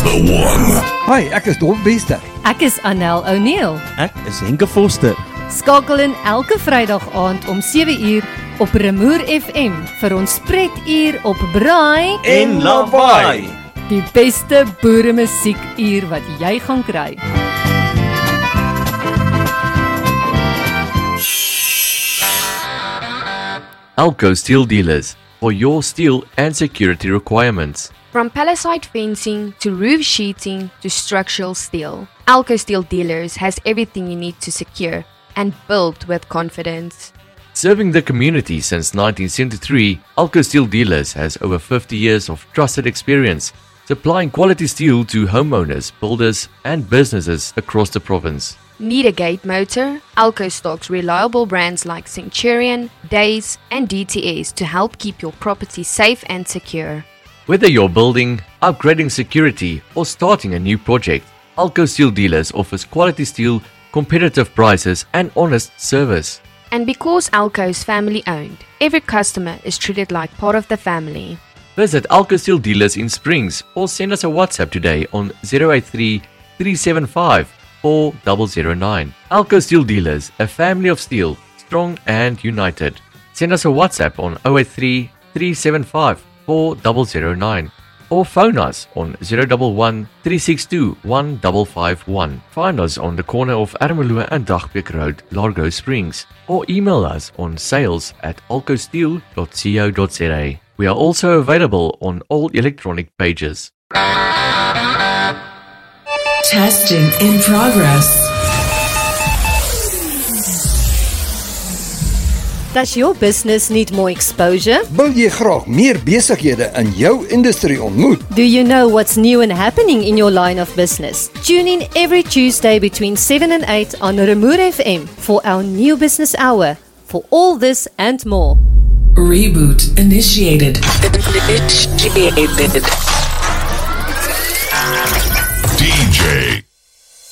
the one. Hi, ek is Dolf Bester. Ek is Anel O'Neil. Ek is Henke Foster. Skakel in elke Vrydag aand om 7uur op Remoer FM vir ons pretuur op Braai En Lawaai. Die beste boeremusiekuur wat jy gaan kry. Alco Steel Dealers for your steel and security requirements. From palisade fencing to roof sheeting to structural steel, Alco Steel Dealers has everything you need to secure and build with confidence. Serving the community since 1973, Alco Steel Dealers has over 50 years of trusted experience, supplying quality steel to homeowners, builders, and businesses across the province. Need a gate motor? Alco stocks reliable brands like Centurion, Days, and DTS to help keep your property safe and secure. Whether you're building, upgrading security, or starting a new project, Alco Steel Dealers offers quality steel, competitive prices, and honest service. And because Alco is family owned, every customer is treated like part of the family. Visit Alco Steel Dealers in Springs or send us a WhatsApp today on 083 375 4009. Alco Steel Dealers, a family of steel, strong and united. Send us a WhatsApp on 083 375 4009 or phone us on 011 362 1551. Find us on the corner of Ermelo and Dagbeek Road, Largo Springs, or email us on sales@alcosteel.co.za. We are also available on all electronic pages. Testing in progress. Does your business need more exposure? Wil jy graag meer besighede in jou industrie ontmoet? Do you know what's new and happening in your line of business? Tune in every Tuesday between 7 and 8 on Remoer FM for our new business hour. For all this and more. Reboot initiated. DJ